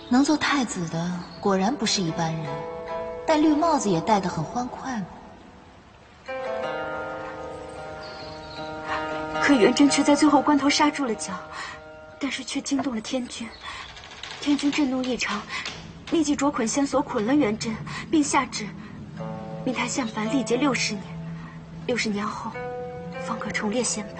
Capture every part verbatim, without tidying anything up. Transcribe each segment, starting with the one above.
能做太子的果然不是一般人，戴绿帽子也戴得很欢快嘛。 可元贞却在最后关头刹住了脚，但是却惊动了天君。天君震怒异常，立即着捆仙索捆了元贞，并下旨命他向凡历劫六十年，六十年后方可重列仙本。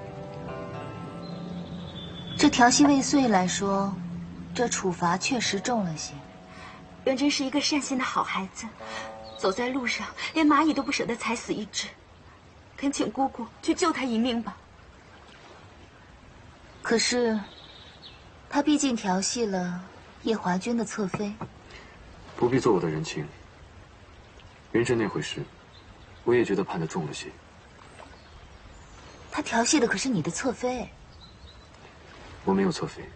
这调戏未遂来说，这处罚确实重了些。 元贞是一个善心的好孩子，走在路上连蚂蚁都不舍得踩死一只，恳请姑姑去救他一命吧。 可是，他毕竟调戏了夜华君的侧妃， 不必做我的人情。元贞那回事，我也觉得判得重了些。 他调戏的可是你的侧妃。 我没有侧妃。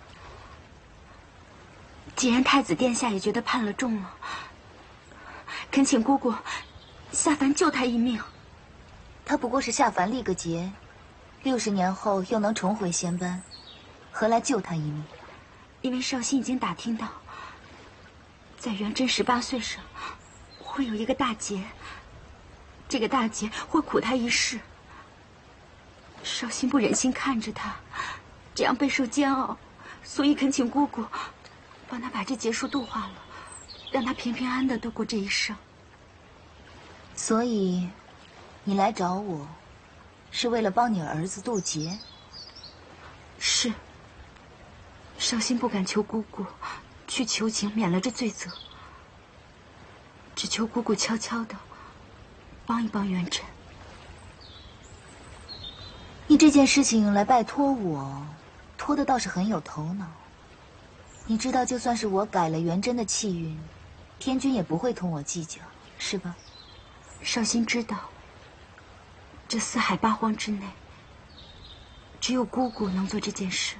既然太子殿下也觉得判了重了，恳请姑姑下凡救他一命。 他不过是下凡历个劫，六十年后又能重回仙班，何来救他一命？ 因为绍兴已经打听到，在元贞十八岁时会有一个大劫，这个大劫会苦他一世。绍兴不忍心看着他这样备受煎熬，所以恳请姑姑帮他把这劫数度化了，让他平平安安的度过这一生。 所以，你来找我，是为了帮你儿子渡劫？ 是。绍兴不敢求姑姑去求情免了这罪责，只求姑姑悄悄的帮一帮元贞。 你这件事情来拜托我，托的倒是很有头脑。你知道，就算是我改了元贞的气运，天君也不会同我计较，是吧？ 绍兴知道，这四海八荒之内，只有姑姑能做这件事。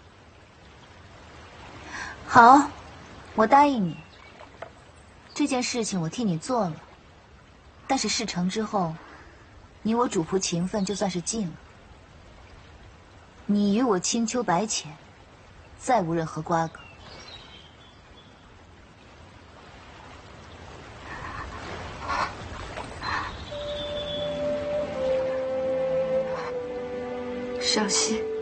好，我答应你。这件事情我替你做了，但是事成之后，你我主仆情分就算是尽了。你与我青丘白浅，再无任何瓜葛。 绍兴。